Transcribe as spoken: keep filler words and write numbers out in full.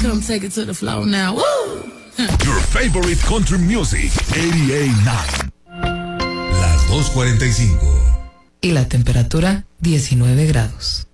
Come take it to the floor now. Woo! Your favorite country music, ochenta y nueve. Las dos cuarenta y cinco. Y la temperatura, diecinueve grados.